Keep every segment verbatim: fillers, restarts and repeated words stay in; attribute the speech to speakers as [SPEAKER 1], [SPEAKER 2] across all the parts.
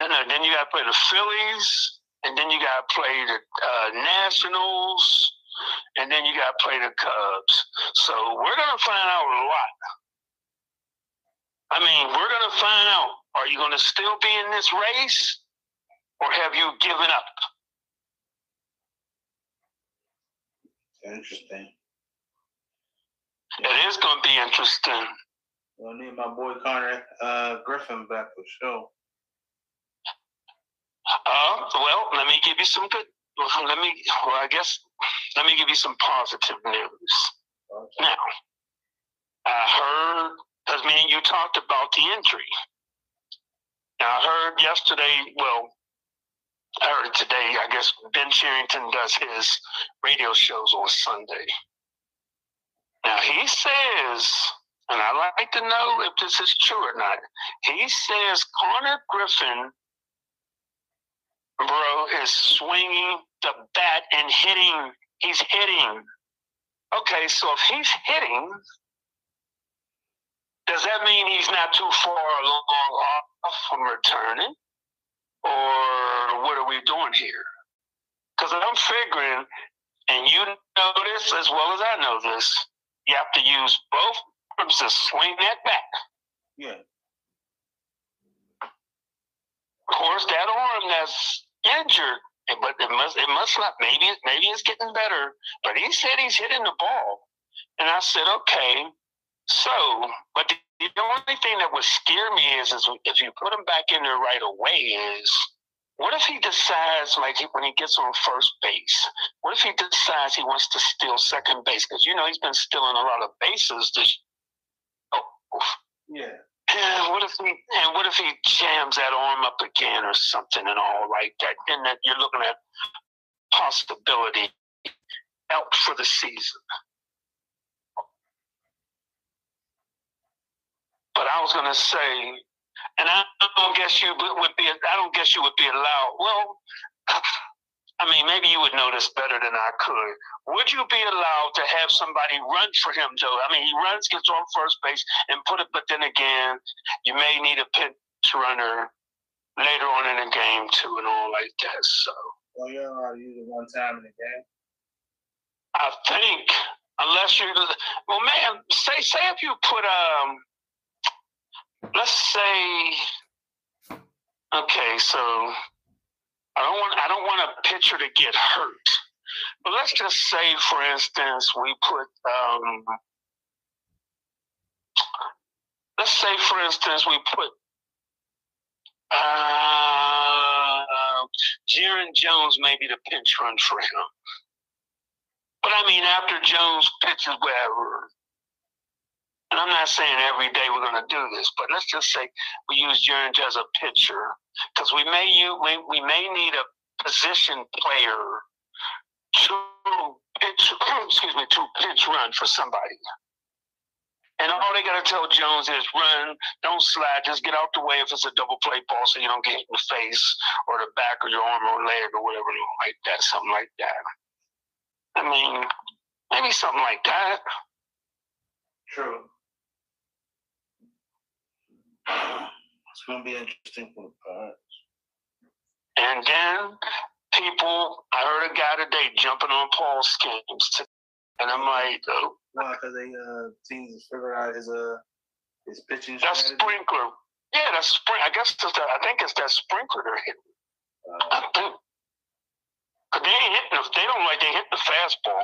[SPEAKER 1] no, then you got to play the Phillies, and then you got to play the uh, Nationals, and then you got to play the Cubs. So we're going to find out a lot. I mean, we're going to find out, are you going to still be in this race, or have you given up?
[SPEAKER 2] Interesting.
[SPEAKER 1] It is going to be interesting.
[SPEAKER 2] We'll need my boy Connor uh, Griffin back for sure.
[SPEAKER 1] Uh, well, let me give you some good. Let me. Well, I guess let me give you some positive news. Okay. Now, I heard, because me and you talked about the injury. Now, I heard yesterday. Well, I heard today. I guess Ben Cherington does his radio shows on Sunday. Now he says, and I like to know if this is true or not. He says Connor Griffin, bro, is swinging the bat and hitting. He's hitting. Okay, so if he's hitting, does that mean he's not too far along off from returning? Or what are we doing here? Because I'm figuring, and you know this as well as I know this, you have to use both arms to swing that bat.
[SPEAKER 2] Yeah.
[SPEAKER 1] Of course, that arm that's injured, but it must it must not. Maybe maybe it's getting better. But he said he's hitting the ball, and I said, okay. So, but the, the only thing that would scare me is, is if you put him back in there right away is, what if he decides, like when he gets on first base, what if he decides he wants to steal second base? Because, you know, he's been stealing a lot of bases. This, oh,
[SPEAKER 2] yeah.
[SPEAKER 1] And what if he and what if he jams that arm up again or something and all like that? Then that you're looking at possibility out for the season. But I was gonna say, and I don't guess you would be. I don't guess you would be allowed. Well, I mean, maybe you would know this better than I could. Would you be allowed to have somebody run for him, Joe? I mean, he runs, gets on first base, and put it. But then again, you may need a pinch runner later on in the game too, and all like that. So.
[SPEAKER 2] Well, you're allowed to use it one time in the game.
[SPEAKER 1] I think, unless you, well, man, say say if you put um. Let's say, okay, so I don't want I don't want a pitcher to get hurt, but let's just say, for instance, we put um, let's say, for instance, we put uh, Jaron Jones maybe the pinch run for him, but I mean after Jones pitches wherever. And I'm not saying every day we're going to do this, but let's just say we use Jaron as a pitcher, because we may use, we, we may need a position player to pitch, excuse me, to pitch run for somebody. And all they got to tell Jones is run, don't slide, just get out the way if it's a double play ball so you don't get hit in the face or the back of your arm or leg or whatever like that, something like that. I mean, maybe something like that.
[SPEAKER 2] True. It's going to be interesting for the Pirates.
[SPEAKER 1] And then people, I heard a guy today jumping on Paul schemes, and I'm like, oh.
[SPEAKER 2] Why? Because they uh, teams figured out his uh his pitching.
[SPEAKER 1] That's
[SPEAKER 2] strategy?
[SPEAKER 1] Sprinkler. Yeah, that's Sprinkler. I guess it's the, I think it's that Sprinkler they're hitting. Uh, I think. Cause they ain't hitting. They don't like they hit the fastball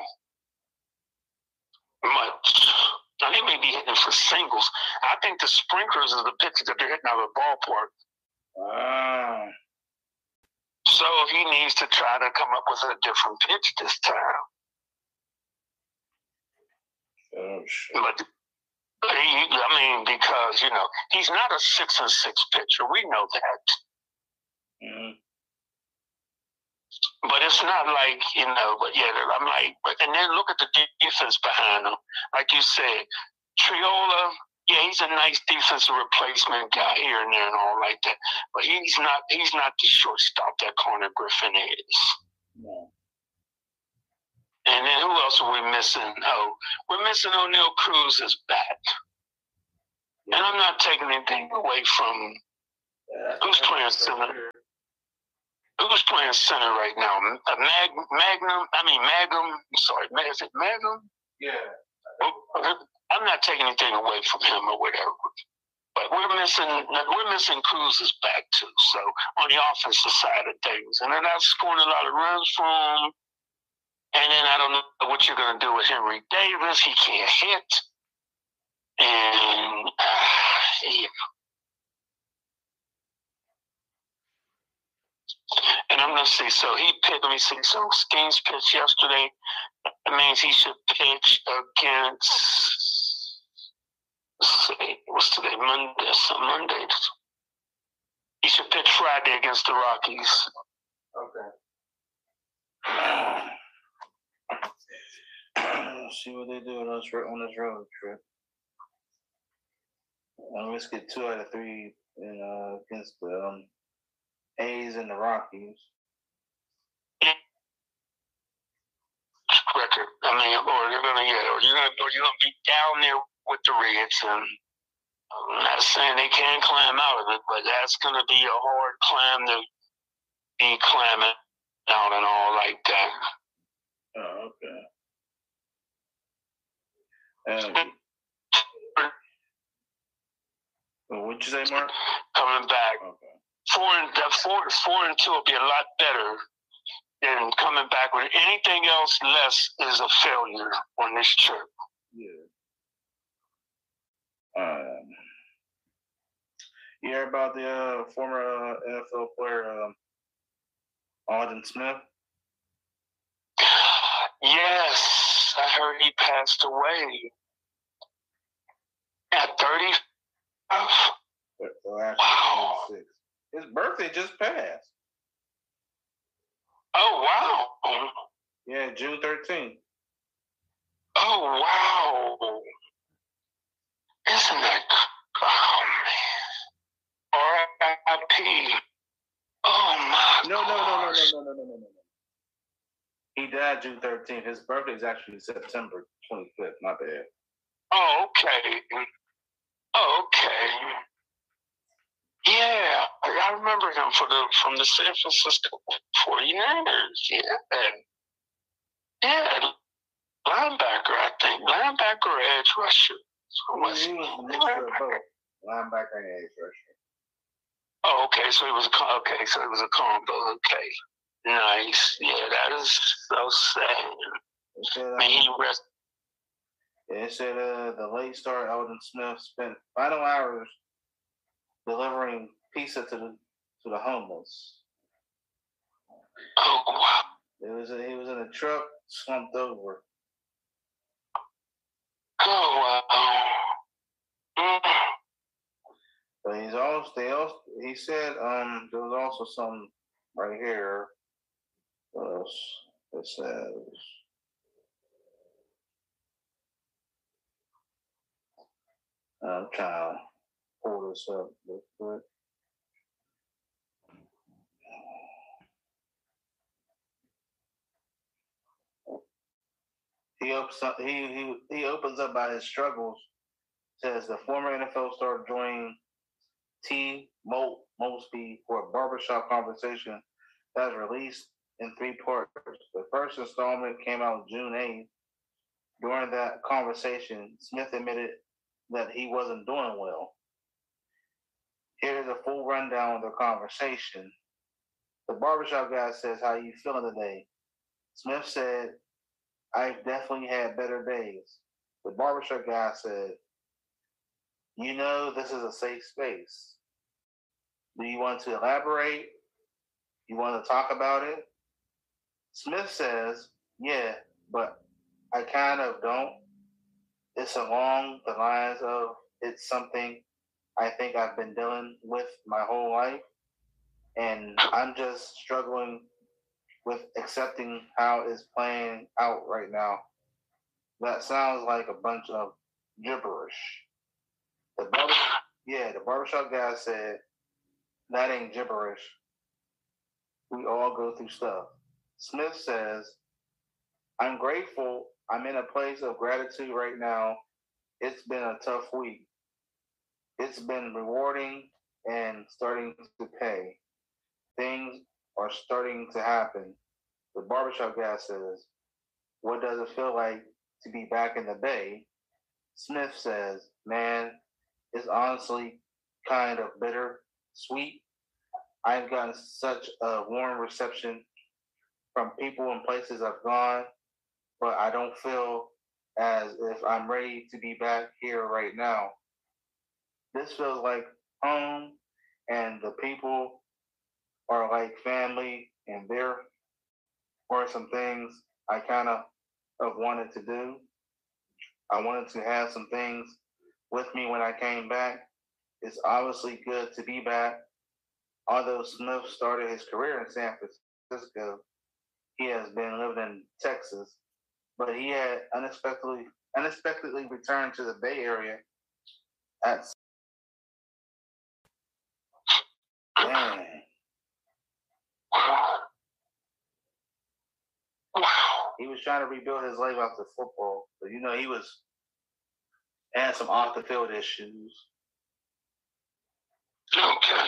[SPEAKER 1] much. Now, they may be hitting for singles. I think the sprinklers are the pitches that they're hitting out of the ballpark.
[SPEAKER 2] Ah.
[SPEAKER 1] So he needs to try to come up with a different pitch this time.
[SPEAKER 2] Oh, shit.
[SPEAKER 1] But he, I mean, because, you know, he's not a six and six pitcher. We know that.
[SPEAKER 2] Mm-hmm.
[SPEAKER 1] But it's not like, you know, but yeah, I'm like, but, and then look at the defense behind him. Like you said, Triola, yeah, he's a nice defensive replacement guy here and there and all like that. But he's not, he's not the shortstop that Connor Griffin is.
[SPEAKER 2] No.
[SPEAKER 1] And then who else are we missing? Oh, we're missing O'Neal Cruz's bat. And I'm not taking anything away from
[SPEAKER 2] Yeah,
[SPEAKER 1] Who's playing center? Who's playing center right now? A Mag, Magnum? I mean, Magnum. Sorry, is it Magnum?
[SPEAKER 2] Yeah.
[SPEAKER 1] I'm not taking anything away from him or whatever. But we're missing we're missing Cruz's back too. So on the offensive side of things, and they're not scoring a lot of runs from him. And then I don't know what you're going to do with Henry Davis. He can't hit, and uh, yeah. And I'm going to see. So he pitched. Let me see. So Skeens pitched yesterday. That means he should pitch against. Let's see. What's today? Monday. So Monday. He should pitch Friday against the Rockies.
[SPEAKER 2] Okay. Let's see what they do on this on this road trip. Um, let's get two out of three in, uh, against the um, A's and the Rockies.
[SPEAKER 1] Record. I mean, or you're gonna get, or you're gonna, or you're gonna be down there with the Reds, and I'm not saying they can't climb out of it, but that's gonna be a hard climb to be climbing out and all like that.
[SPEAKER 2] Oh, okay. Um, what'd you say, Mark?
[SPEAKER 1] Coming back.
[SPEAKER 2] Okay.
[SPEAKER 1] Four and four, four and two will be a lot better than coming back with anything else less is a failure on this trip.
[SPEAKER 2] Yeah. Um, you hear about the uh, former uh, N F L player um, Aldon Smith?
[SPEAKER 1] Yes, I heard he passed away at thirty-five. Wow.
[SPEAKER 2] thirty-six. His birthday just passed.
[SPEAKER 1] Oh, wow.
[SPEAKER 2] Yeah, June thirteenth.
[SPEAKER 1] Oh, wow. Isn't that, oh, man. R I P. Oh, my
[SPEAKER 2] No, no, no, no, no,
[SPEAKER 1] gosh.
[SPEAKER 2] no, no, no, no, no, no. He died June thirteenth. His birthday is actually September twenty-fifth. My bad.
[SPEAKER 1] Oh, okay. Oh, okay. Yeah, I remember him for the from the San Francisco forty-niners. Yeah. Yeah. Linebacker, I think. Linebacker or edge rusher. So was
[SPEAKER 2] he was a mixture of both. Linebacker and edge rusher.
[SPEAKER 1] Oh, okay. So it was a okay. So it was a combo. Okay. Nice. Yeah, that is so sad.
[SPEAKER 2] It said, um,
[SPEAKER 1] Man, he rest.
[SPEAKER 2] Yeah, it said uh, the late star Aldon Smith spent final hours delivering pizza to the to the homeless.
[SPEAKER 1] Oh wow!
[SPEAKER 2] It was a, he was in a truck, slumped over.
[SPEAKER 1] Oh wow! Mm.
[SPEAKER 2] But he's also they also he said um there was also some right here. What else? It says. I'm trying to pull this up real quick. He opens up, he, he he opens up by his struggles. Says the former N F L star joined T. Mo- Mosby for a barbershop conversation that was released in three parts. The first installment came out June eighth. During that conversation, Smith admitted that he wasn't doing well. Here's a full rundown of the conversation. The barbershop guy says, "How you feeling today?" Smith said, "I've definitely had better days." The barbershop guy said, "You know this is a safe space. Do you want to elaborate? You want to talk about it?" Smith says, "Yeah, but I kind of don't. It's along the lines of it's something I think I've been dealing with my whole life, and I'm just struggling with accepting how it's playing out right now. That sounds like a bunch of gibberish." The barber, yeah, the barbershop guy said, "That ain't gibberish. We all go through stuff." Smith says, "I'm grateful. I'm in a place of gratitude right now. It's been a tough week. It's been rewarding and starting to pay. Things are starting to happen. The barbershop guy says, what does it feel like to be back in the Bay? Smith says, man, it's honestly kind of bitter, sweet. I've gotten such a warm reception from people and places I've gone, but I don't feel as if I'm ready to be back here right now. This feels like home, and the people are like family, and there were some things I kind of have wanted to do. I wanted to have some things with me when I came back. It's obviously good to be back. Although Smith started his career in San Francisco, he has been living in Texas, but he had unexpectedly unexpectedly returned to the Bay Area at Dang. He was trying to rebuild his life after football, but you know he was had some off the field issues.
[SPEAKER 1] Okay.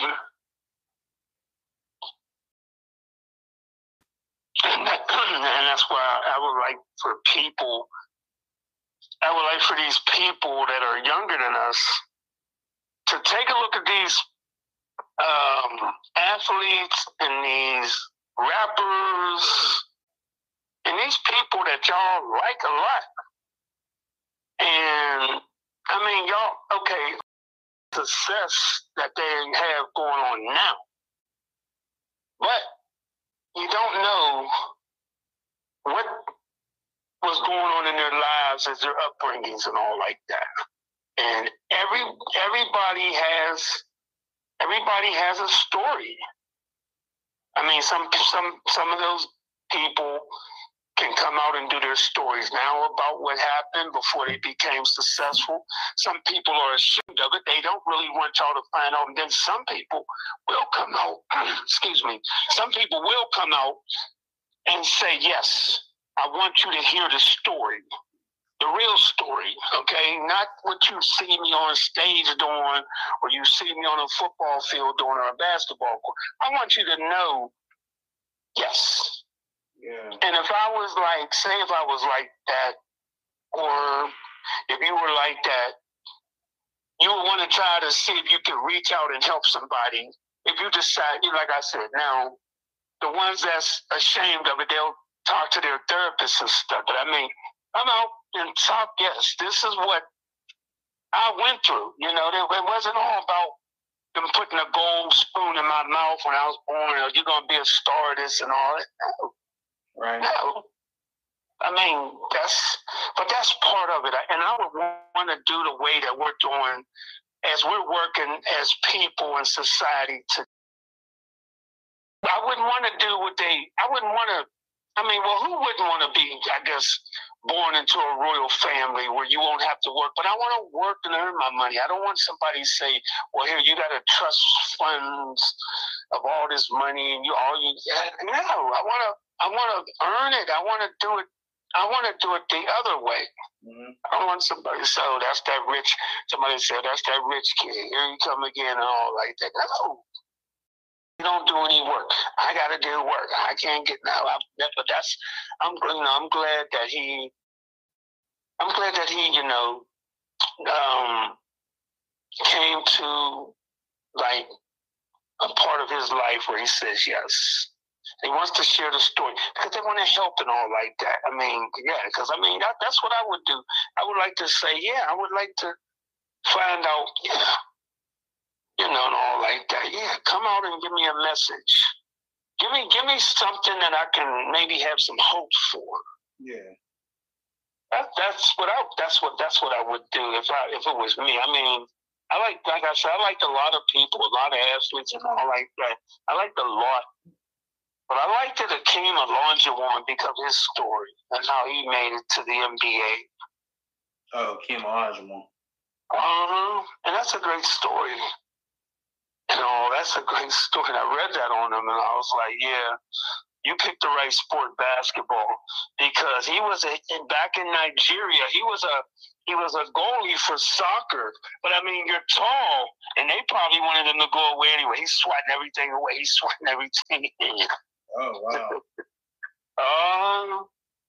[SPEAKER 1] And, that, and that's why I would like for people, I would like for these people that are younger than us to take a look at these um, athletes and these rappers and these people that y'all like a lot. And I mean, y'all, okay, success that they have going on now. But you don't know what was going on in their lives as their upbringings and all like that. And every everybody has everybody has a story. I mean, some some some of those people can come out and do their stories now about what happened before they became successful. Some people are ashamed of it. They don't really want y'all to find out. And then some people will come out, excuse me, some people will come out and say, yes, I want you to hear the story, the real story, okay? Not what you see me on stage doing or you see me on a football field doing or a basketball court. I want you to know, yes.
[SPEAKER 2] Yeah.
[SPEAKER 1] And if I was like, say if I was like that, or if you were like that, you would want to try to see if you could reach out and help somebody. If you decide, like I said, now, the ones that's ashamed of it, they'll talk to their therapists and stuff. But I mean, I'm out and talk, yes, this is what I went through. You know, it wasn't all about them putting a gold spoon in my mouth when I was born, or you're going to be a star, this and all that. No.
[SPEAKER 2] Right.
[SPEAKER 1] No. I mean, that's, but that's part of it. And I would want to do the way that we're doing as we're working as people in society to. I wouldn't want to do what they, I wouldn't want to, I mean, well, who wouldn't want to be, I guess, born into a royal family where you won't have to work? But I want to work and earn my money. I don't want somebody to say, well, here, you got to trust funds of all this money and you all you, no, I want to, I want to earn it. I want to do it. I want to do it the other way.
[SPEAKER 2] Mm-hmm.
[SPEAKER 1] I don't want somebody to say, oh, that's that rich. Somebody said, that's that rich kid. Here you come again and all like that. No. You don't do any work. I got to do work. I can't get now. I, but that's, I'm, you know, I'm glad that he, I'm glad that he, you know, um, came to like a part of his life where he says yes. He wants to share the story because they want to help and all like that. I mean, yeah, because I mean, that, that's what I would do. I would like to say, yeah, I would like to find out, yeah, you know, and all like that. Yeah, come out and give me a message. Give me, give me something that I can maybe have some hope for.
[SPEAKER 2] Yeah.
[SPEAKER 1] That, that's what I. That's what. That's what I would do if I, if it was me. I mean, I like, like I said, I liked a lot of people, a lot of athletes, and all like that. I liked a lot. But I liked it Akeem Olajuwon because of his story and how he made it to the N B A.
[SPEAKER 2] Oh, Akeem Olajuwon.
[SPEAKER 1] Uh-huh. And that's a great story. You know, that's a great story. I read that on him, and I was like, yeah, you picked the right sport, basketball, because he was a, back in Nigeria. He was a he was a goalie for soccer. But I mean, you're tall, and they probably wanted him to go away anyway. He's swatting everything away. He's swatting everything in.
[SPEAKER 2] Oh wow.
[SPEAKER 1] Um,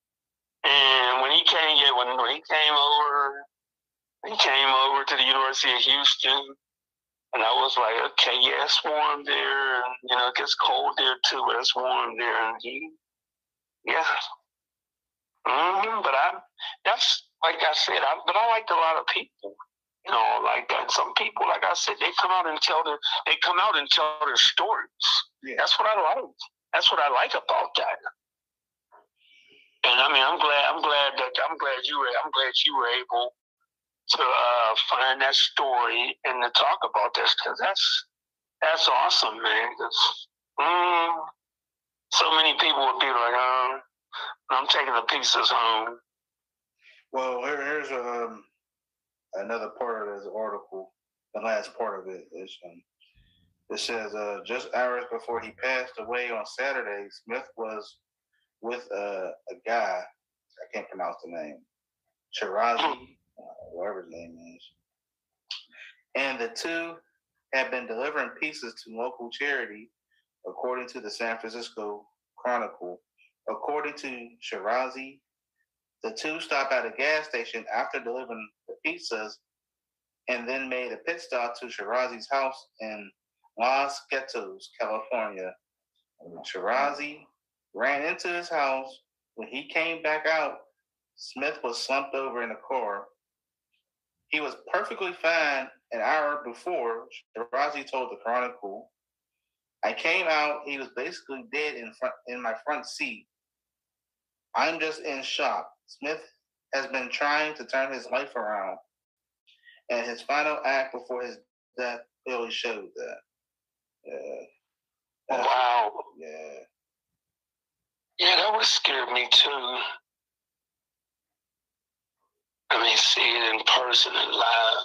[SPEAKER 1] and when he came, yeah, when, when he came over, he came over to the University of Houston, and I was like, okay, yeah, it's warm there, and you know, it gets cold there too, but it's warm there, and he, yeah. Mm-hmm, but I, that's like I said, I, but I liked a lot of people. You know, like uh, some people, like I said, they come out and tell their, they come out and tell their stories.
[SPEAKER 2] Yeah.
[SPEAKER 1] That's what I like. That's what I like about that. And I mean, I'm glad, I'm glad that, I'm glad you were, I'm glad you were able to uh, find that story and to talk about this, because that's, that's awesome, man. Mm, so many people would be like, oh, I'm taking the pieces home.
[SPEAKER 2] Well, here, here's um, another part of this article. The last part of it is um, it says uh, just hours before he passed away on Saturday, Smith was with uh, a guy. I can't pronounce the name. Shirazi, uh, whatever his name is. And the two had been delivering pieces to local charity, according to the San Francisco Chronicle. According to Shirazi, the two stopped at a gas station after delivering the pizzas and then made a pit stop to Shirazi's house in Los Gatos, California. Shirazi ran into his house. When he came back out, Smith was slumped over in a car. He was perfectly fine an hour before, Shirazi told the Chronicle. I came out, he was basically dead in front in my front seat. I'm just in shock. Smith has been trying to turn his life around, and his final act before his death clearly showed that. Yeah.
[SPEAKER 1] Uh, wow.
[SPEAKER 2] Yeah.
[SPEAKER 1] Yeah, that would scare me too. I mean, see it in person and live.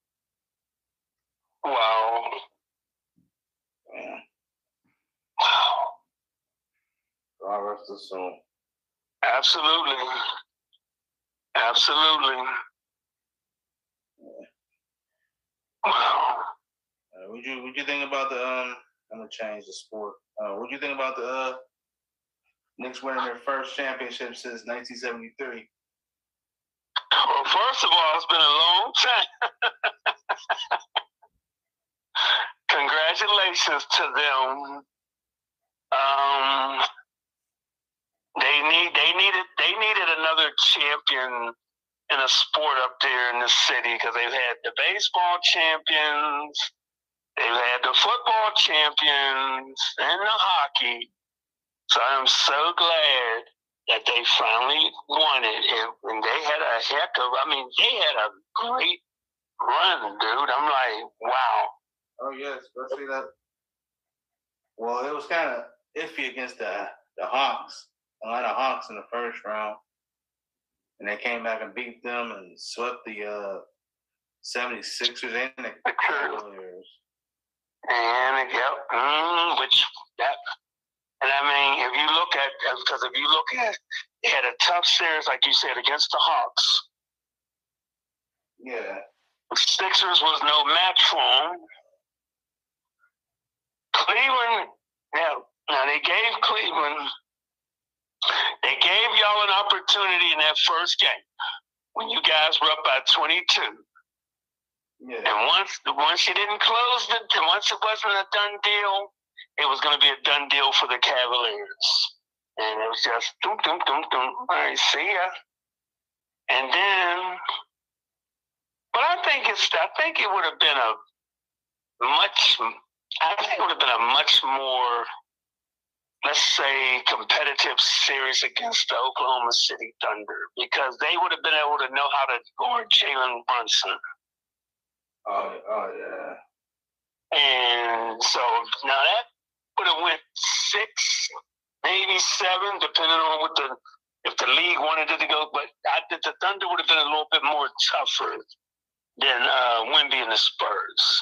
[SPEAKER 1] Wow.
[SPEAKER 2] Yeah.
[SPEAKER 1] Wow.
[SPEAKER 2] God rest his soul.
[SPEAKER 1] Absolutely. Absolutely.
[SPEAKER 2] Yeah.
[SPEAKER 1] Wow.
[SPEAKER 2] Uh, would you would you think about the um? I'm gonna change the sport. Uh, what do you think about the uh, Knicks winning their first championship since nineteen seventy-three?
[SPEAKER 1] Well, first of all, it's been a long time. Congratulations to them. Um, they need they needed they needed another champion in a sport up there in the city, because they've had the baseball champions, they've had the football champions, and the hockey. So I'm so glad that they finally won it, and, and they had a heck of, I mean, they had a great run, dude. I'm like, wow.
[SPEAKER 2] Oh, yeah, especially that. Well, it was kind of iffy against the, the Hawks, Atlanta Hawks in the first round. And they came back and beat them and swept the uh, seventy-sixers and the Cavaliers.
[SPEAKER 1] And, yep, mm, which, that, and I mean, if you look at, because if you look at, they had a tough series, like you said, against the Hawks.
[SPEAKER 2] Yeah.
[SPEAKER 1] The Sixers was no match for them. Cleveland, now, now they gave Cleveland, they gave y'all an opportunity in that first game when you guys were up by twenty-two.
[SPEAKER 2] Yeah.
[SPEAKER 1] And once once you didn't close the, once it wasn't a done deal, it was going to be a done deal for the Cavaliers. And it was just, dum, dum, dum, dum. All right, see ya. And then, but I think it's, I think it would have been a much, I think it would have been a much more, let's say, competitive series against the Oklahoma City Thunder, because they would have been able to know how to guard Jalen Brunson.
[SPEAKER 2] Oh, oh yeah.
[SPEAKER 1] And so now that would have went six, maybe seven, depending on what the if the league wanted it to go. But I think the Thunder would have been a little bit more tougher than uh, Wemby and the Spurs.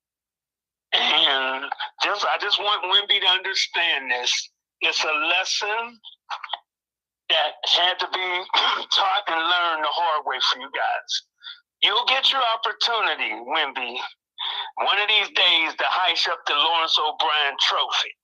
[SPEAKER 1] And just I just want Wemby to understand this. It's a lesson that had to be taught and learned the hard way for you guys. You'll get your opportunity, Wemby, one of these days to heist up the Lawrence O'Brien Trophy.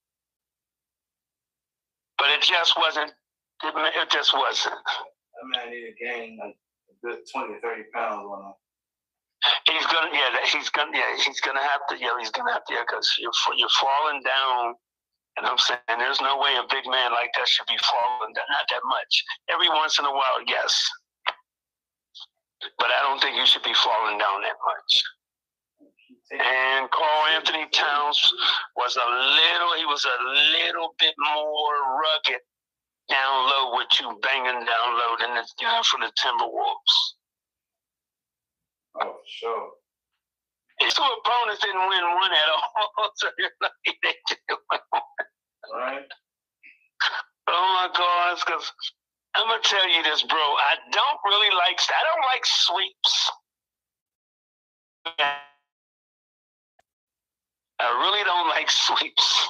[SPEAKER 1] But it just wasn't. It just wasn't.
[SPEAKER 2] That man need to gain like a good twenty, thirty pounds on him.
[SPEAKER 1] He's gonna, yeah, he's gonna, yeah, he's gonna have to, yeah, he's gonna have to, yeah, because you're you're falling down. And I'm saying there's no way a big man like that should be falling down. Not that much. Every once in a while, yes. But I don't think you should be falling down that much. And Karl Anthony Towns was a little, he was a little bit more rugged down low with you banging down low than this guy from the Timberwolves.
[SPEAKER 2] Oh, for sure.
[SPEAKER 1] His two opponents didn't win one at all, so you're lucky they didn't win one.
[SPEAKER 2] Right.
[SPEAKER 1] Oh my gosh, because I'm gonna tell you this, bro. I don't really like. I don't like sweeps. I really don't like sweeps.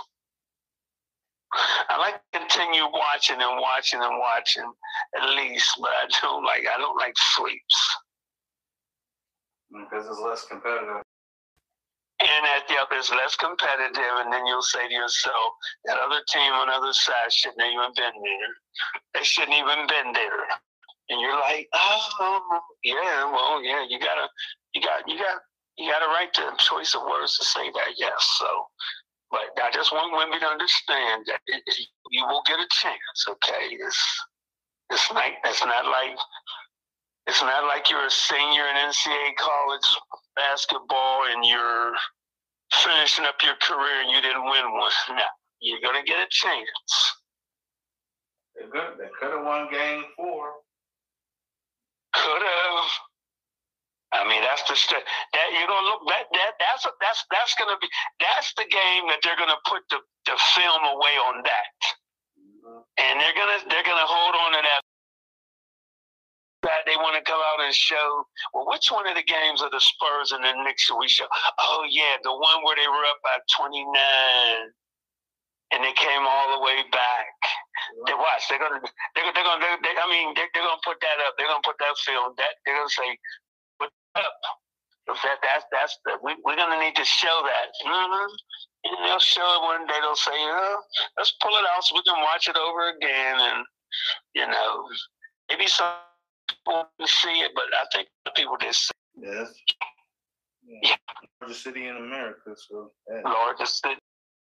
[SPEAKER 1] I like to continue watching and watching and watching at least, but I don't like. I don't like sweeps
[SPEAKER 2] because it's less competitive.
[SPEAKER 1] And that, yep, it's less competitive, and then you'll say to yourself, that other team on the other side shouldn't have even been there. They shouldn't even been there. And you're like, oh, yeah, well, yeah, you gotta, you got, you got, you got a right to choice of words to say that, yes. So, but I just want women to understand that it, it, you will get a chance, okay? It's, it's not, it's not like, it's not like you're a senior in N C A A college basketball and you're finishing up your career and you didn't win one. No, you're gonna get a chance.
[SPEAKER 2] They could, they could have won game four.
[SPEAKER 1] Could have. I mean, that's the st- that you're gonna look that that that's a, that's that's gonna be that's the game that they're gonna put the, the film away on that, mm-hmm. and they're gonna they're gonna hold on to that. That they want to come out and show, well, which one of the games of the Spurs and the Knicks should we show? Oh, yeah, the one where they were up by twenty-nine and they came all the way back. They watch. They're gonna. They're, they're gonna. They, they, I mean, they're, they're gonna put that up. They're gonna put that film. That they're gonna say, put it up. That that's that's the, we we're gonna need to show that. Mm-hmm. And they'll show it one day. They'll say, oh, let's pull it out so we can watch it over again, and you know, maybe some. People didn't see it, but I think the people did see it.
[SPEAKER 2] Yes.
[SPEAKER 1] Yeah.
[SPEAKER 2] yeah. Largest city in America, so. Yeah.
[SPEAKER 1] Largest city.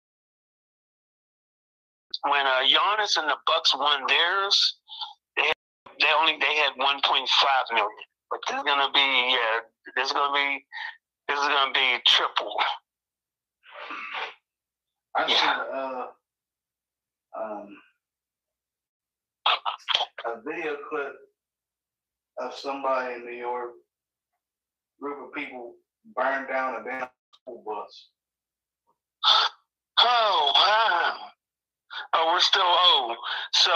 [SPEAKER 1] When uh, Giannis and the Bucks won theirs, they had, they only they had one point five million. But this is gonna be yeah, this is gonna be this is gonna be triple.
[SPEAKER 2] I yeah. see uh um a video clip of somebody in New York, group of people burned down a damn school bus.
[SPEAKER 1] Oh, wow. Oh, we're still, oh, so.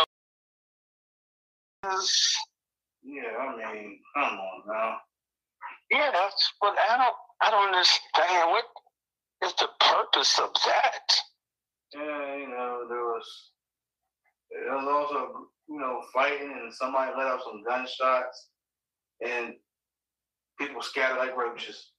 [SPEAKER 2] Yeah, I mean, come on now.
[SPEAKER 1] Yeah, that's what I don't, I don't understand. What is the purpose of that?
[SPEAKER 2] Yeah, you know, there was, there was also, you know, fighting and somebody let out some gunshots and people scattered like roaches.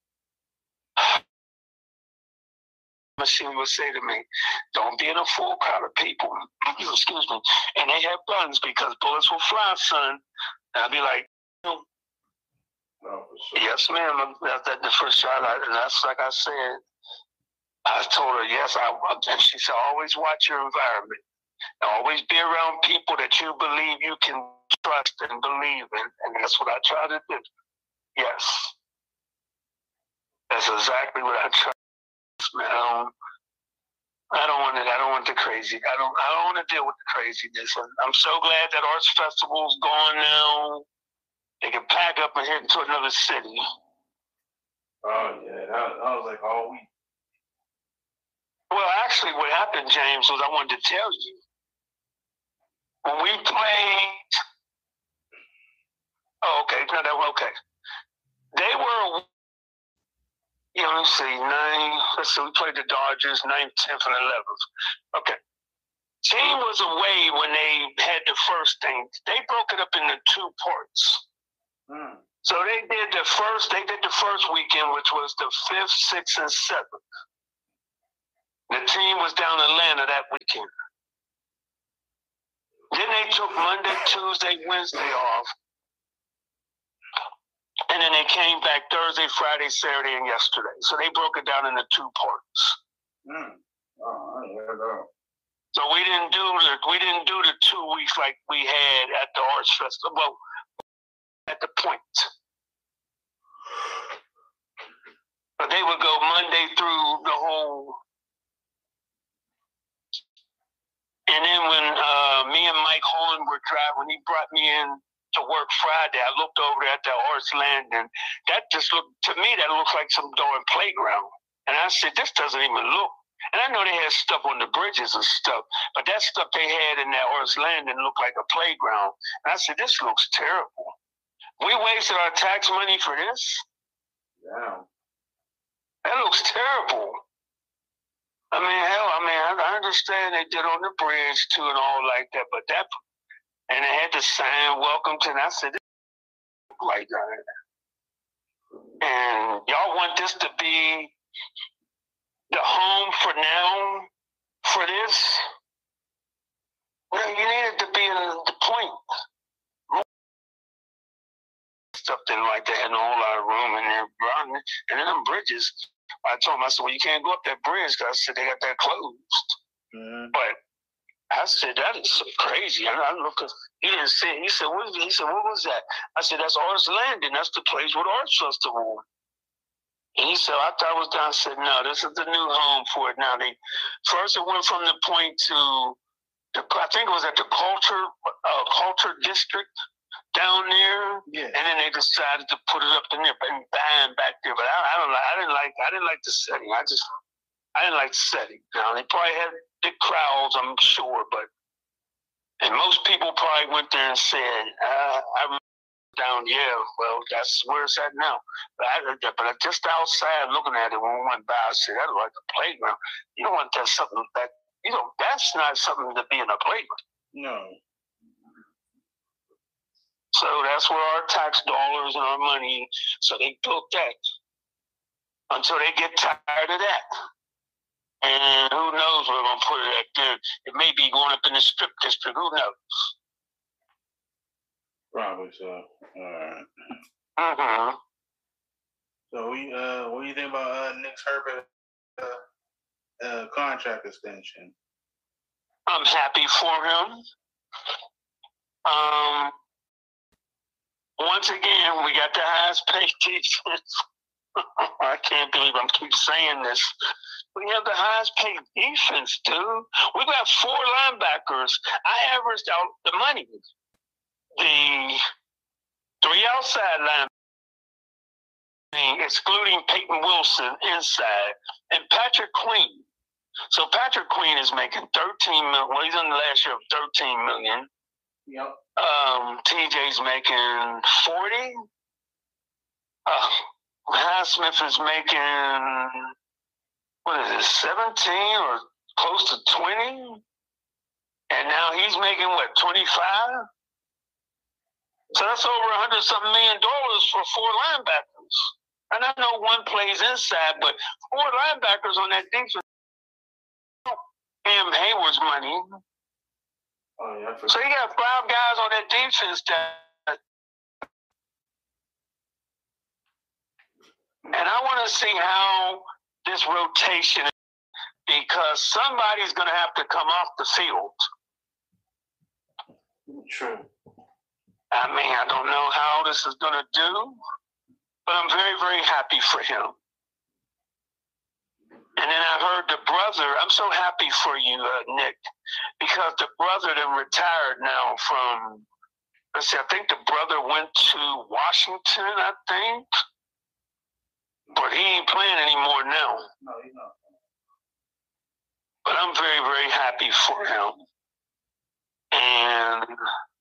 [SPEAKER 2] Machine would say to me, don't be in a full crowd of people. Excuse me. And they have guns because bullets will fly, son. And I'd be like, oh, for sure. Yes, ma'am. That's that the first shot. I, and that's like I said. I told her, yes, I, and she said, always watch your environment. Always be around people that you believe you can trust and believe in. And that's what I try to do. Yes. That's exactly what I try. Man, I don't, I don't want it. I don't want the crazy. I don't. I don't want to deal with the craziness. And I'm so glad that Arts Festival's gone now. They can pack up and head to another city. Oh yeah, that, that was like all week. Well, actually, what happened, James, was I wanted to tell you when we played. Oh, okay. No, that okay. They were. Yeah, let's see, nine, let's see, we played the Dodgers, ninth, tenth, and eleventh. Okay. Team was away when they had the first thing. They broke it up into two parts. Mm.
[SPEAKER 1] So they did the first. They did the first weekend, which was the fifth, sixth, and seventh. The team was down in Atlanta that weekend. Then they took Monday, Tuesday, Wednesday off. And then they came back Thursday, Friday, Saturday, and yesterday. So they broke it down into two parts.
[SPEAKER 2] Mm. Oh, I heard that.
[SPEAKER 1] So we didn't do the we didn't do the two weeks like we had at the Arts Festival. Well, at the point. But they would go Monday through the whole. And then when uh, me and Mike Horn were driving, when he brought me in to work Friday, I looked over there at the Arts Landing. That just looked, to me, that looks like some darn playground. And I said, this doesn't even look. And I know they had stuff on the bridges and stuff, but that stuff they had in that Arts Landing looked like a playground. And I said, this looks terrible. We wasted our tax money for this?
[SPEAKER 2] Yeah.
[SPEAKER 1] That looks terrible. I mean, hell, I mean, I understand they did on the bridge too and all like that, but that, and they had the sign, welcome to, and I said, this look like that. And y'all want this to be the home for now for this? Well, you need it to be in the point. Stuff didn't like they had a whole lot of room in there, and then them bridges. I told him, I said, well, you can't go up that bridge because I said they got that closed. Mm-hmm. But I said, that is so crazy. I, I look, he didn't say it. He said, what is it? He said, what was that? I said, that's Arts Landing. That's the place with Arts Festival. And he said, I thought it was down. I said, no, this is the new home for it now. They first it went from the point to, the, I think it was at the culture, uh, culture district down there, yeah. And then they decided to put it up in there and bang back there. But I, I don't like. I didn't like. I didn't like the setting. I just. I didn't like the setting. Now they probably had big crowds, I'm sure, but and most people probably went there and said, uh, "I'm down." Yeah, well, that's where it's at now. But I, but just outside looking at it when we went by, I said, "That's like a playground." You don't want that something that you know. That's not something to be in a playground.
[SPEAKER 2] No.
[SPEAKER 1] So that's where our tax dollars and our money, so they built that until they get tired of that. And who knows where we're going to put it at there. It may be going up in the strip district. Who knows?
[SPEAKER 2] Probably so. All right.
[SPEAKER 1] Mm-hmm.
[SPEAKER 2] So we, uh, what do you think about uh, Nick Herbert uh, uh, contract extension?
[SPEAKER 1] I'm happy for him. Um... Once again, we got the highest paid defense. I can't believe I'm keep saying this. We have the highest paid defense, dude. We got four linebackers. I averaged out the money. The three outside linebackers, excluding Peyton Wilson inside, and Patrick Queen. So Patrick Queen is making thirteen million. Well, he's in the last year of thirteen million.
[SPEAKER 2] Yep.
[SPEAKER 1] Um, T J's making forty. Uh, Highsmith is making, what is it, seventeen or close to twenty? And now he's making, what, twenty-five? So that's over one hundred something million dollars for four linebackers. And I know one plays inside, but four linebackers on that defense. Cam Hayward's money.
[SPEAKER 2] Oh, yeah,
[SPEAKER 1] so you got five guys on that defense that, and I want to see how this rotation, because somebody's going to have to come off the field.
[SPEAKER 2] True.
[SPEAKER 1] I mean, I don't know how this is going to do, but I'm very, very happy for him. And then I heard the brother, I'm so happy for you, uh, Nick, because the brother that retired now from, let's see, I think the brother went to Washington, I think. But he ain't playing anymore now.
[SPEAKER 2] No, he's not.
[SPEAKER 1] But I'm very, very happy for him. And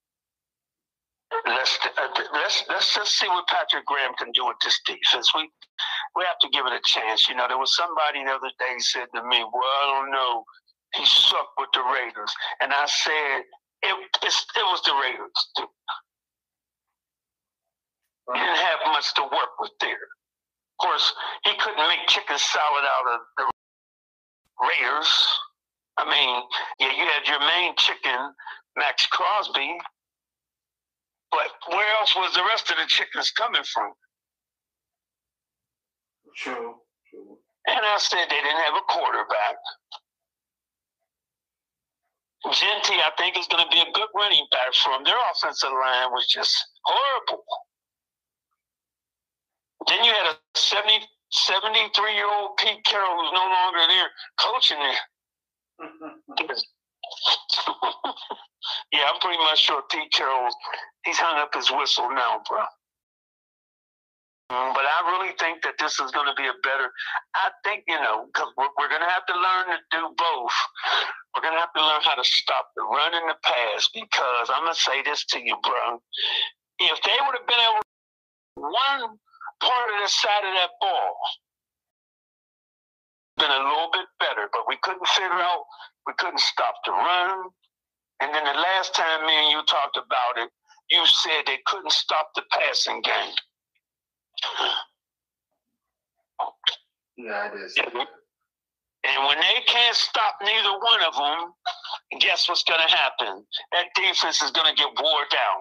[SPEAKER 1] let's let's let's just see what Patrick Graham can do with this defense. We we have to give it a chance. You know, there was somebody the other day said to me, "Well, I don't know, he sucked with the Raiders," and I said, "It it's, it was the Raiders." He didn't have much to work with there. Of course, he couldn't make chicken salad out of the Raiders. I mean, yeah, you had your main chicken, Max Crosby, but where else was the rest of the chickens coming from?
[SPEAKER 2] True, true.
[SPEAKER 1] And I said they didn't have a quarterback. Genty, I think, is going to be a good running back for them. Their offensive line was just horrible. Then you had a seventy, seventy-three-year-old Pete Carroll who's no longer there coaching there. Yeah, I'm pretty much sure Pete Carroll, he's hung up his whistle now, bro. But I really think that this is going to be a better, I think, you know, because we're, we're going to have to learn to do both. We're going to have to learn how to stop the run and the pass, because I'm going to say this to you, bro. If they would have been able to one part of the side of that ball, been a little bit better, but we couldn't figure out, we couldn't stop the run. And then the last time me and you talked about it, you said they couldn't stop the passing game.
[SPEAKER 2] Yeah, it is.
[SPEAKER 1] And when they can't stop neither one of them, guess what's going to happen? That defense is going to get wore down.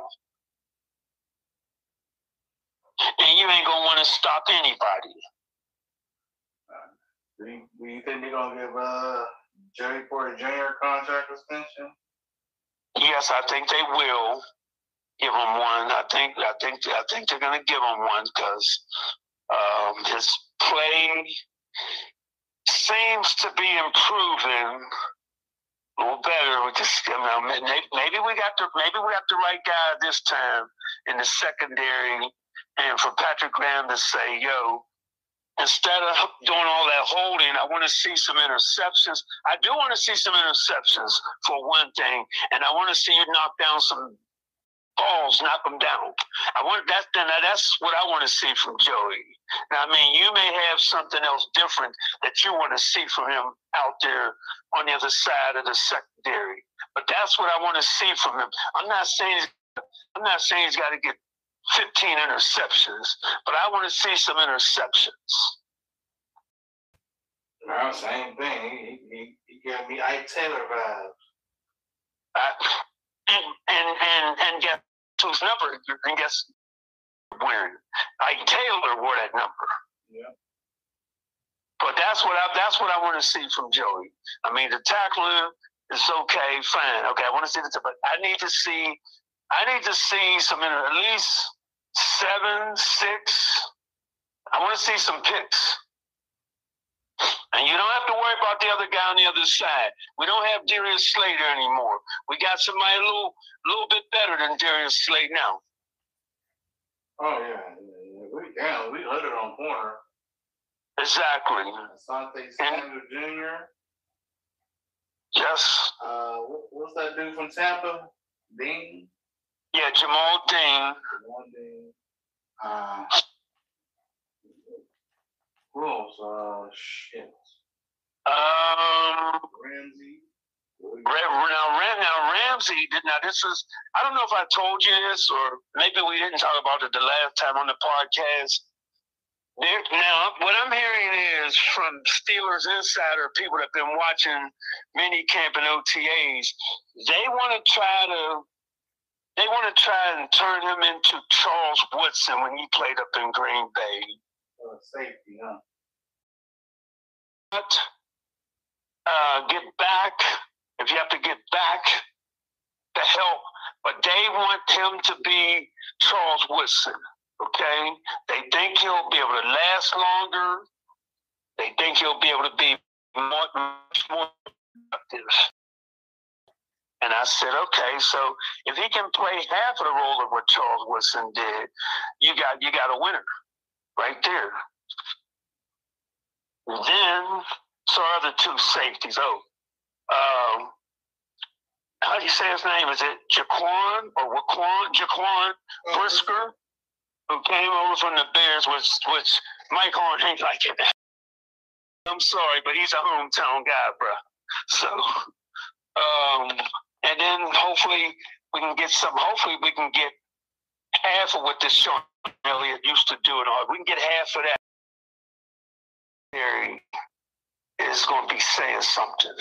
[SPEAKER 1] And you ain't going to want to stop anybody.
[SPEAKER 2] Uh, do, you, do you think they're going to give uh, Jerry Porter Junior a contract extension?
[SPEAKER 1] Yes, I think they will give him one. I think I think I think they're going to give him one because um, his play seems to be improving a little better. We just, you know, maybe we got the maybe we got the right guy this time in the secondary, and for Patrick Graham to say, "Yo, instead of doing all that holding, I want to see some interceptions. I do want to see some interceptions for one thing, and I want to see you knock down some balls, knock them down. I want that. Then that's what I want to see from Joey. Now, I mean, you may have something else different that you want to see from him out there on the other side of the secondary, but that's what I want to see from him. I'm not saying I'm not saying he's got to get fifteen interceptions, but I want to see some interceptions.
[SPEAKER 2] No, same thing. He, he, he gave me Ike Taylor vibes.
[SPEAKER 1] Uh, and and and and guess whose number? And guess wearing Ike Taylor wore that number.
[SPEAKER 2] Yeah.
[SPEAKER 1] But that's what I that's what I want to see from Joey. I mean, the tackling is okay, fine. Okay, I want to see the, but I need to see. I need to see some, at least seven, six. I want to see some picks. And you don't have to worry about the other guy on the other side. We don't have Darius Slater anymore. We got somebody a little, little bit better than Darius Slater now.
[SPEAKER 2] Oh, yeah. We down. We littered on corner.
[SPEAKER 1] Exactly.
[SPEAKER 2] Asante Samuel Junior
[SPEAKER 1] Yes.
[SPEAKER 2] Uh, what's that dude from Tampa? Dean?
[SPEAKER 1] Yeah, Jamal Dean.
[SPEAKER 2] Jamal Dean. Uh, who else? Uh, shit.
[SPEAKER 1] Um,
[SPEAKER 2] Ramsey.
[SPEAKER 1] Now, now Ramsey did. Now this is. I don't know if I told you this, or maybe we didn't talk about it the last time on the podcast. There, now, what I'm hearing is from Steelers Insider, people that have been watching mini camp and O T As. They want to try to. They want to try and turn him into Charles Woodson when he played up in Green Bay.
[SPEAKER 2] Uh, safety, huh?
[SPEAKER 1] But uh, get back, if you have to get back to help, but they want him to be Charles Woodson, okay? They think he'll be able to last longer. They think he'll be able to be much, much more productive. And I said, okay, so if he can play half of the role of what Charles Woodson did, you got you got a winner right there. Then, so are the two safeties. Oh, um, how do you say his name? Is it Jaquan or Waquan? Jaquan Brisker, who came over from the Bears, which, which Mike Horn ain't like it. I'm sorry, but he's a hometown guy, bro. So, um, and then hopefully we can get some, hopefully we can get half of what this Sean Elliott used to do it all. If we can get half of that, there is going to be saying something.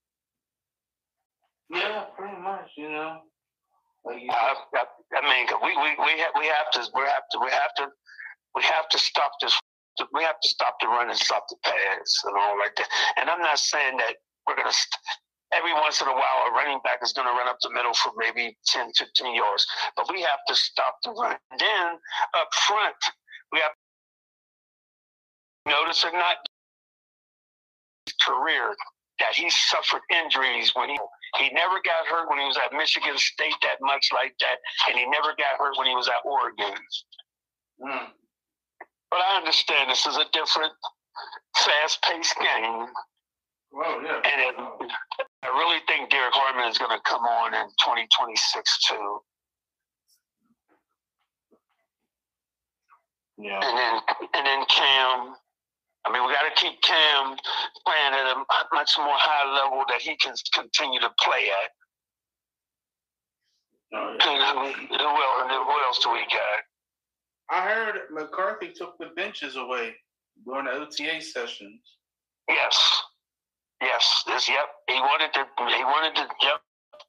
[SPEAKER 2] Yeah, pretty much, you know. Like you
[SPEAKER 1] I, I, I mean, we we we have, we have to we have to we have to we have to stop this. We have to stop the run and stop the pass and all like that. And I'm not saying that we're gonna. St- every once in a while, a running back is gonna run up the middle for maybe ten, fifteen yards, but we have to stop the run. Then up front, we have to notice or not career that he suffered injuries when he he never got hurt when he was at Michigan State that much like that, and he never got hurt when he was at Oregon. Mm. But I understand this is a different, fast-paced game.
[SPEAKER 2] Well, yeah.
[SPEAKER 1] And it, I really think Derek Hartman is going to come on in twenty twenty-six too.
[SPEAKER 2] Yeah.
[SPEAKER 1] And then and then Cam. I mean, we got to keep Cam playing at a much more high level that he can continue to play at.
[SPEAKER 2] Oh, yeah.
[SPEAKER 1] And who, who, who else do we got?
[SPEAKER 2] I heard McCarthy took the benches away during the O T A sessions.
[SPEAKER 1] Yes, yes, this. Yep, he wanted to. He wanted to. Yep.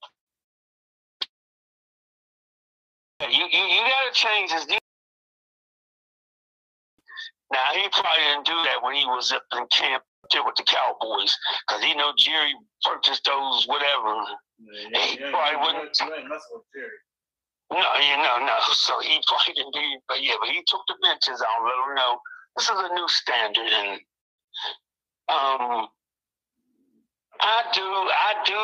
[SPEAKER 1] You you, you got to change his. Now he probably didn't do that when he was up in camp there with the Cowboys, because he know Jerry purchased those whatever.
[SPEAKER 2] Yeah, yeah,
[SPEAKER 1] he
[SPEAKER 2] yeah,
[SPEAKER 1] probably
[SPEAKER 2] yeah,
[SPEAKER 1] wouldn't.
[SPEAKER 2] You ain't messing with Jerry.
[SPEAKER 1] No, you know, no. So he probably didn't do, but yeah, but he took the benches out, let them know this is a new standard, and um, I do, I do.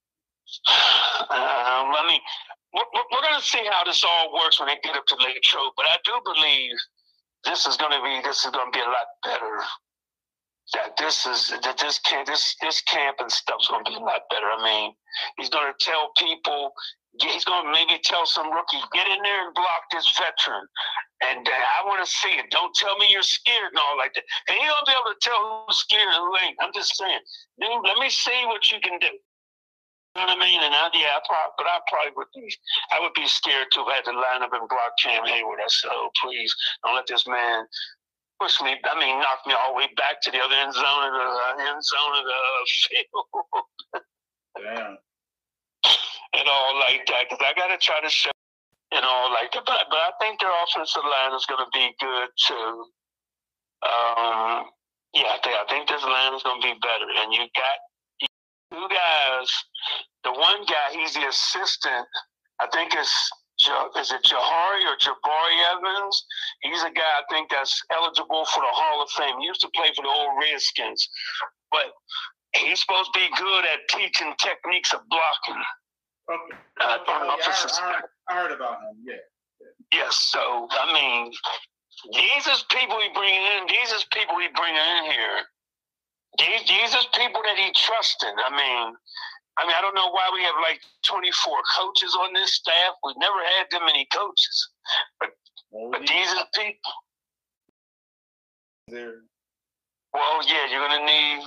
[SPEAKER 1] Um, I mean, we're, we're going to see how this all works when they get up to Latrobe, but I do believe this is going to be, this is going to be a lot better. That this is that this camp, this this camp and stuff's going to be a lot better. I mean, he's going to tell people. He's going to maybe tell some rookies, get in there and block this veteran. And uh, I want to see it. Don't tell me you're scared and all like that. And you're going to be able to tell who's scared and who ain't. I'm just saying, dude, let me see what you can do. You know what I mean? And I, yeah, I probably, but I probably would be, I would be scared too if I had to line up and block Cam Hayward. I said, oh, please, don't let this man push me, I mean, knock me all the way back to the other end zone of the uh, end zone of the uh, field.
[SPEAKER 2] Damn.
[SPEAKER 1] And all like that, because I got to try to show and all like that. But, but I think their offensive line is going to be good too. Um, yeah, I think, I think this line is going to be better. And you got two guys. The one guy, he's the assistant. I think it's, is it Jahari or Jabari Evans? He's a guy I think that's eligible for the Hall of Fame. He used to play for the old Redskins. But he's supposed to be good at teaching techniques of blocking.
[SPEAKER 2] Okay.
[SPEAKER 1] Uh,
[SPEAKER 2] okay. Yeah, I, heard, I, heard, I heard about him, yeah. yeah.
[SPEAKER 1] Yes, so, I mean, these is people he bringing in. These is people he bringing in here. These, these is people that he trusting. I mean, I mean, I don't know why we have like twenty-four coaches on this staff. We've never had that many coaches. But, but these are people.
[SPEAKER 2] There.
[SPEAKER 1] Well, yeah, you're going to need,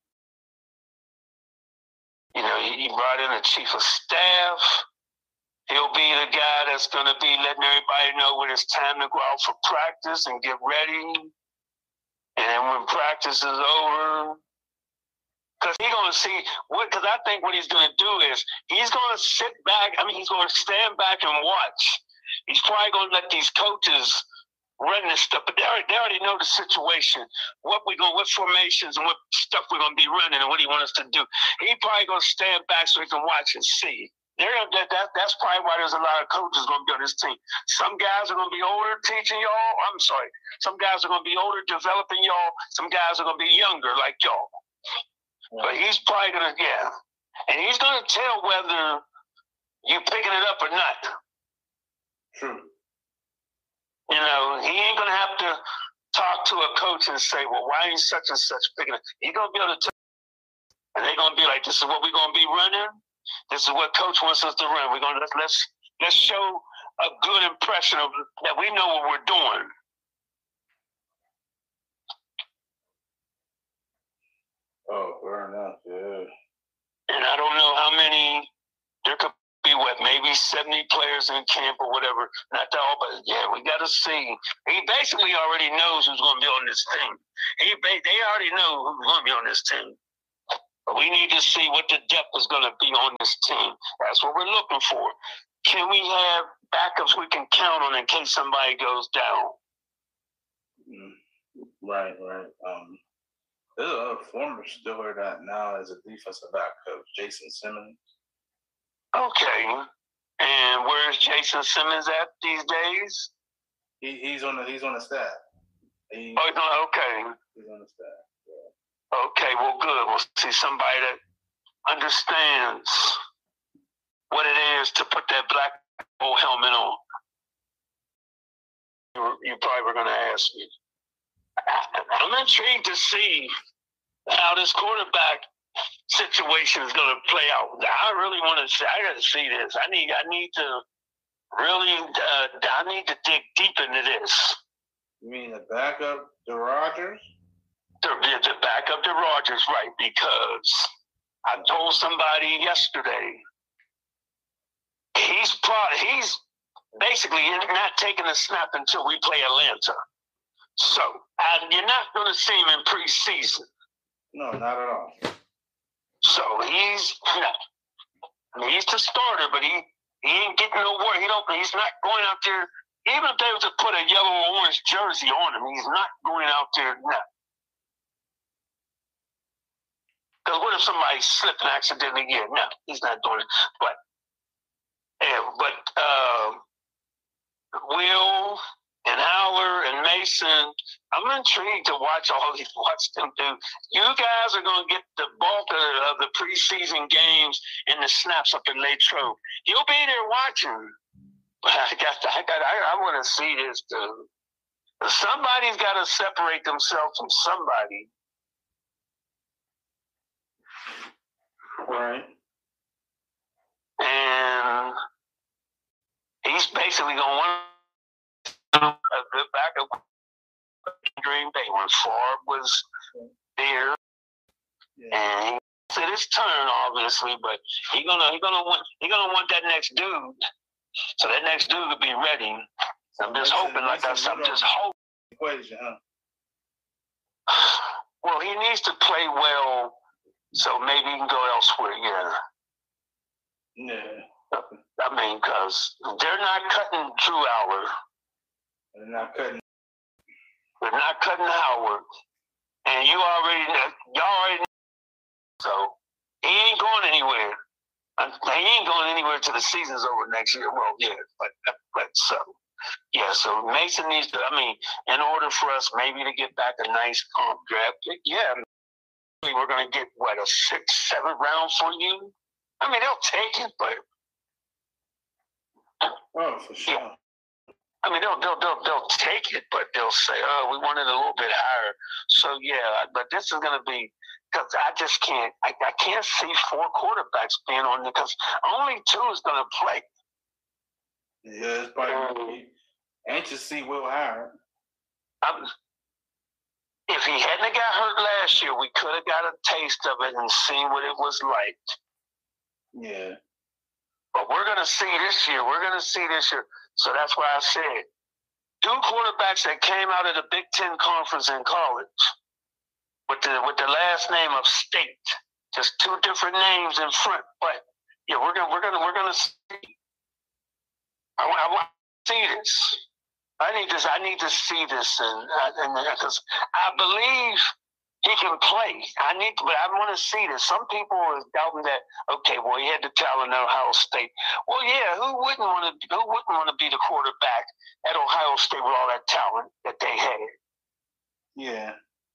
[SPEAKER 1] you know, he brought in a chief of staff. He'll be the guy that's going to be letting everybody know when it's time to go out for practice and get ready. And then when practice is over, because he's going to see what, because I think what he's going to do is he's going to sit back. I mean, he's going to stand back and watch. He's probably going to let these coaches run this stuff, but they already, they already know the situation, what we going, what formations and what stuff we're going to be running and what he wants us to do. He probably going to stand back so he can watch and see. There, that, that, that's probably why there's a lot of coaches going to be on this team. Some guys are going to be older teaching y'all. I'm sorry. Some guys are going to be older developing y'all. Some guys are going to be younger like y'all. Yeah. But he's probably going to, yeah. And he's going to tell whether you're picking it up or not.
[SPEAKER 2] True.
[SPEAKER 1] You know, he ain't going to have to talk to a coach and say, well, why ain't such and such picking it up? He's going to be able to tell. And they're going to be like, this is what we're going to be running. This is what coach wants us to run. We're gonna let's let's, let's show a good impression of that we know what we're doing.
[SPEAKER 2] Oh, fair enough, yeah.
[SPEAKER 1] And I don't know how many. There could be what maybe least seventy players in camp or whatever. Not all, but yeah, we got to see. He basically already knows who's going to be on this team. He they already know who's going to be on this team. But we need to see what the depth is going to be on this team. That's what we're looking for. Can we have backups we can count on in case somebody goes down?
[SPEAKER 2] Right, right. Um, there's a former Steeler that now is a defensive back coach, Jason Simmons.
[SPEAKER 1] Okay. And where's Jason Simmons at these days?
[SPEAKER 2] He, he's on the he's on the staff. He,
[SPEAKER 1] oh, no, okay.
[SPEAKER 2] He's on the staff.
[SPEAKER 1] Yeah. Okay, well, good. We'll see somebody that understands what it is to put that black old helmet on. You, were, you probably were going to ask me. I'm intrigued to see how this quarterback situation is going to play out. I really want to see. I got to see this. I need. I need to really. Uh, I need to dig deep into this.
[SPEAKER 2] You mean the backup to Rodgers?
[SPEAKER 1] The, the backup to Rodgers, right? Because I told somebody yesterday. He's probably he's basically not taking a snap until we play Atlanta. So uh, you're not going to see him in preseason.
[SPEAKER 2] No, not at all.
[SPEAKER 1] So he's no, he's the starter, but he, he ain't getting no work. He don't. He's not going out there. Even if they were to put a yellow or orange jersey on him, he's not going out there now. Because what if somebody slipped and accidentally? Yeah, no, he's not doing it. But yeah, but uh, Will and Howler and Mason, I'm intrigued to watch all these, watch them do. You guys are going to get the bulk of, of the preseason games and the snaps up in Latrobe. You'll be there watching. But I got, I got, I, I want to see this too. Somebody's got to separate themselves from somebody.
[SPEAKER 2] Right.
[SPEAKER 1] And he's basically going to want a good backup in Green Bay when Favre was there. Yeah. And he said his turn, obviously, but he gonna he gonna want he gonna want that next dude. So that next dude will be ready. I'm just hoping, like I said, I'm just hoping.
[SPEAKER 2] Equation, huh?
[SPEAKER 1] Well, he needs to play well, so maybe he can go elsewhere. Yeah.
[SPEAKER 2] Yeah.
[SPEAKER 1] I mean, because they're not cutting Drew Howard.
[SPEAKER 2] They're not cutting.
[SPEAKER 1] They're not cutting Howard. And you already know, y'all already know. So he ain't going anywhere. He ain't going anywhere till the season's over next year. Well, yeah, but, but so. Yeah, so Mason needs to, I mean, in order for us maybe to get back a nice comp draft pick, yeah, we're going to get, what, a six, seven round for you? I mean, they'll take it, but.
[SPEAKER 2] Oh, for sure.
[SPEAKER 1] Yeah. I mean, they'll, they'll, they'll, they'll take it, but they'll say, oh, we want it a little bit higher. So, yeah, but this is going to be, because I just can't, I, I can't see four quarterbacks being on there because only two is going to play.
[SPEAKER 2] Yeah, it's probably anxious to see Will Howard.
[SPEAKER 1] Um, if he hadn't got hurt last year, we could have got a taste of it and seen what it was like.
[SPEAKER 2] Yeah.
[SPEAKER 1] But we're going to see this year. We're going to see this year. So that's why I said, two quarterbacks that came out of the Big Ten Conference in college with the with the last name of State, just two different names in front. But yeah, we're gonna we're gonna we're gonna see. I, I want to see this. I need this. I need to see this, and and because I believe he can play. I need, to, but I want to see this. Some people are doubting that. Okay, well, he had the talent at Ohio State. Well, yeah, who wouldn't want to? Who wouldn't want to be the quarterback at Ohio State with all that talent that they had?
[SPEAKER 2] Yeah.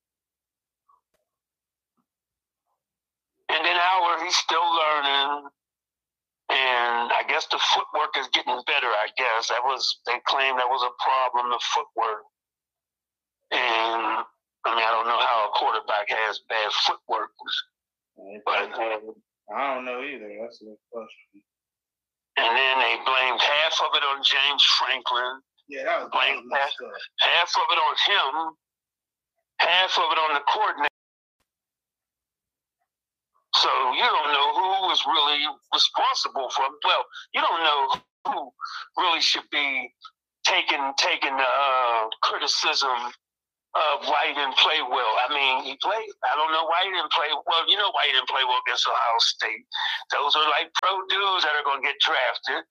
[SPEAKER 1] And then Howard, he's still learning, and I guess the footwork is getting better. I guess that was they claimed that was a problem, the footwork, and. I mean, I don't know how a quarterback has bad footwork, but
[SPEAKER 2] uh, I don't know either. That's a good question.
[SPEAKER 1] And then they blamed half of it on James Franklin.
[SPEAKER 2] Yeah, that was
[SPEAKER 1] blamed half, half of it on him, half of it on the coordinator. So you don't know who was really responsible for it. Well, you don't know who really should be taking taking the uh, criticism of why he didn't play well. I mean, he played. I don't know why he didn't play well. You know why he didn't play well against Ohio State. Those are like pro dudes that are going to get drafted.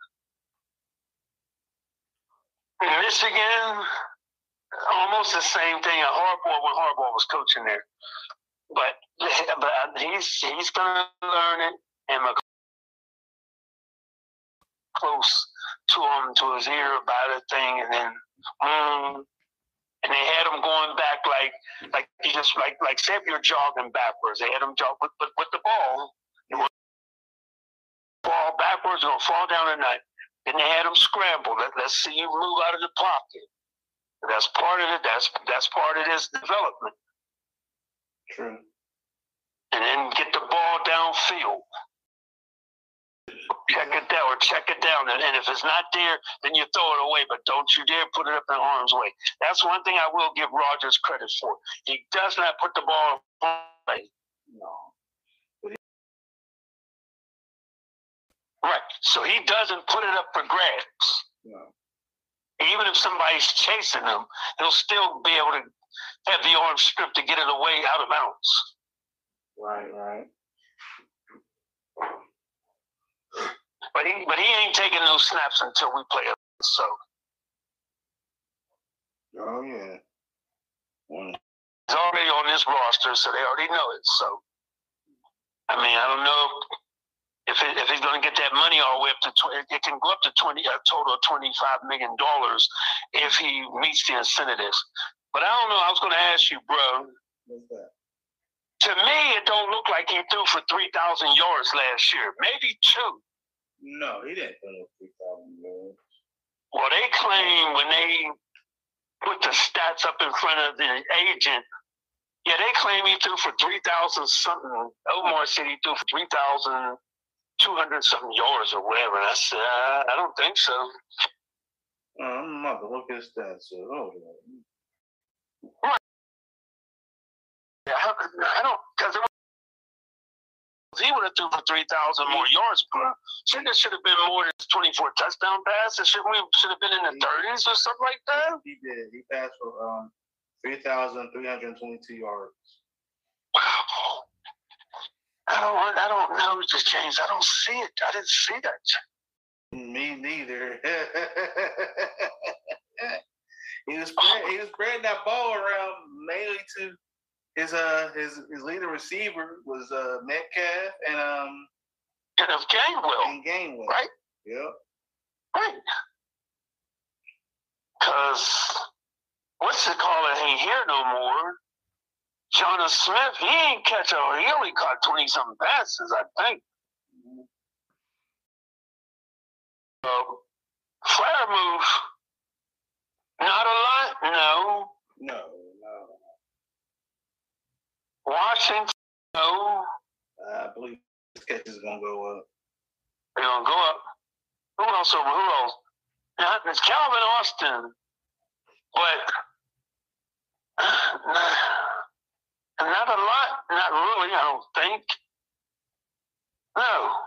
[SPEAKER 1] Michigan, almost the same thing. Harbaugh when Harbaugh was coaching there, but but he's he's going to learn it and close to him to his ear about a thing, and then. Um, And they had him going back like, like you just like, like say if you're jogging backwards, they had him jog with, with, with the ball, you know, fall backwards, or fall down the night. Then they had him scramble. Let, let's see you move out of the pocket. That's part of it. That's that's part of this development.
[SPEAKER 2] True.
[SPEAKER 1] And then get the ball downfield. Check it down or check it down. And, and if it's not there, then you throw it away. But don't you dare put it up in harm's way. That's one thing I will give Rodgers credit for. He does not put the ball away.
[SPEAKER 2] No.
[SPEAKER 1] Right. So he doesn't put it up for grabs.
[SPEAKER 2] No.
[SPEAKER 1] Even if somebody's chasing him, he'll still be able to have the arm strip to get it away out of bounds.
[SPEAKER 2] Right, right.
[SPEAKER 1] But he, but he ain't taking those snaps until we play it. So.
[SPEAKER 2] Oh yeah. Mm.
[SPEAKER 1] He's already on this roster, so they already know it. So, I mean, I don't know if it, if he's going to get that money all the way up to twenty. It can go up to twenty, a total of twenty-five million dollars if he meets the incentives. But I don't know. I was going to ask you, bro.
[SPEAKER 2] What's that?
[SPEAKER 1] To me, it don't look like he threw for three thousand yards last year. Maybe two.
[SPEAKER 2] No, he didn't put up three thousand yards.
[SPEAKER 1] Well, they claim when they put the stats up in front of the agent, yeah, they claim he threw for three thousand something. Omar said he threw for three thousand two hundred something yards or whatever. And I said, uh, I don't think so.
[SPEAKER 2] Uh, I'm about to look at his stats. So, oh,
[SPEAKER 1] right. Yeah, I don't, because he would have threw for three thousand more yards, bro. Shouldn't it should have been more than twenty-four touchdown passes? Should we should have been in the thirties or something like that?
[SPEAKER 2] He did. He passed for um three thousand three hundred twenty-two yards.
[SPEAKER 1] Wow. I don't. I don't know, just James. I don't see it. I didn't see that.
[SPEAKER 2] Me neither. he was spread, he was spreading that ball around mainly to. His uh his his leading receiver was uh Metcalf and um
[SPEAKER 1] and of Gainwell.
[SPEAKER 2] And Gainwell.
[SPEAKER 1] Right?
[SPEAKER 2] Yep.
[SPEAKER 1] Right. Cause what's it called? It ain't here no more. Jonah Smith, he ain't catch a he only caught twenty something passes, I think. Mm-hmm. So flare move. Not a lot, no.
[SPEAKER 2] No, no.
[SPEAKER 1] Washington, no.
[SPEAKER 2] Uh, I believe this catch is gonna go up.
[SPEAKER 1] They're gonna go up. Who else over? Who else? Now, it's Calvin Austin, but uh, not, not a lot. Not really. I don't think. No.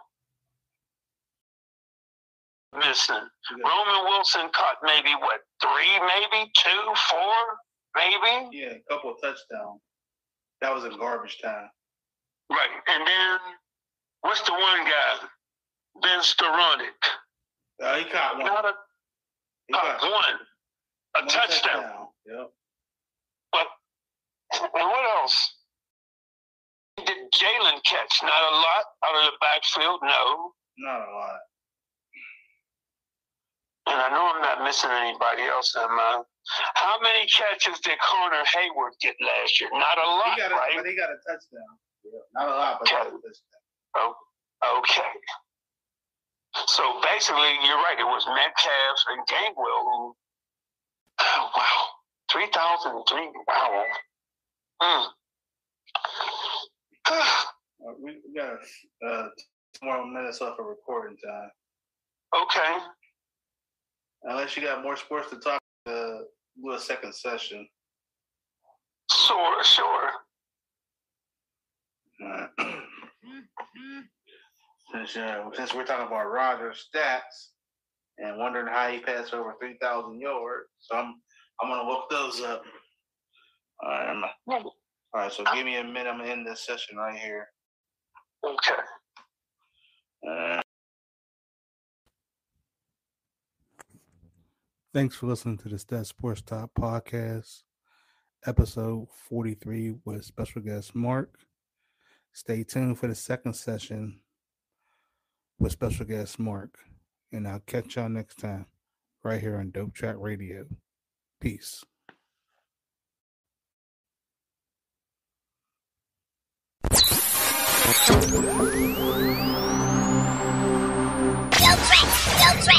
[SPEAKER 1] Missing. Yeah. Roman Wilson caught maybe what? Three, maybe two, four, maybe.
[SPEAKER 2] Yeah, a couple of touchdowns. That was in garbage time.
[SPEAKER 1] Right. And then, what's the one guy? Ben Skowronek.
[SPEAKER 2] Uh, he caught one.
[SPEAKER 1] Not a,
[SPEAKER 2] he
[SPEAKER 1] caught
[SPEAKER 2] caught
[SPEAKER 1] one. A
[SPEAKER 2] one
[SPEAKER 1] touchdown.
[SPEAKER 2] touchdown. Yep.
[SPEAKER 1] But, and what else? Did Jalen catch? Not a lot out of the backfield? No.
[SPEAKER 2] Not a lot.
[SPEAKER 1] And I know I'm not missing anybody else. Am I? How many catches did Connor Hayward get last year? Not a lot,
[SPEAKER 2] he got a,
[SPEAKER 1] right?
[SPEAKER 2] But he got a touchdown. Yeah, not a lot, but
[SPEAKER 1] okay.
[SPEAKER 2] he got a touchdown.
[SPEAKER 1] Oh, okay. So basically, you're right. It was Metcalf and Gainwell who, oh, wow, three thousand three, wow. Hmm.
[SPEAKER 2] uh, we, we got uh, two more minutes left of recording time.
[SPEAKER 1] Okay.
[SPEAKER 2] Unless you got more sports to talk, uh, do a second session.
[SPEAKER 1] Sure, sure.
[SPEAKER 2] All right. Since, uh, since we're talking about Rodgers' stats and wondering how he passed over three thousand yards, so I'm I'm gonna look those up. All right, I'm, all right. So give me a minute. I'm gonna end this session right here.
[SPEAKER 1] Okay.
[SPEAKER 2] Uh,
[SPEAKER 3] Thanks for listening to the Stat Sports Talk podcast, episode forty-three with special guest Mark. Stay tuned for the second session with special guest Mark. And I'll catch y'all next time right here on Dope Chat Radio. Peace.
[SPEAKER 4] Dope Track, Dope Track.